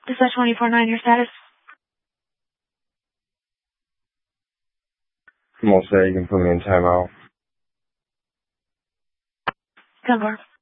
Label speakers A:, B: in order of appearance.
A: Dispatch 24-9, your status?
B: I'm all set. You can put me in timeout.
A: 10-4.